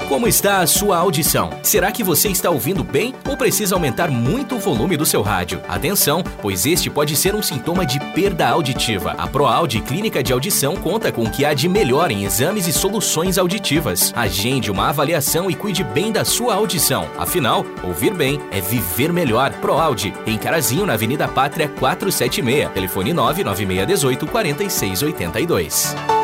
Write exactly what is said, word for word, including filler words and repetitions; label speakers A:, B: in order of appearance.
A: Como está a sua audição? Será que você está ouvindo bem ou precisa aumentar muito o volume do seu rádio? Atenção, pois este pode ser um sintoma de perda auditiva. A ProAudio Clínica de Audição conta com o que há de melhor em exames e soluções auditivas. Agende uma avaliação e cuide bem da sua audição. Afinal, ouvir bem é viver melhor. ProAudio, em Carazinho, na Avenida Pátria quatrocentos e setenta e seis. Telefone nove nove seis um oito, quatro seis oito dois.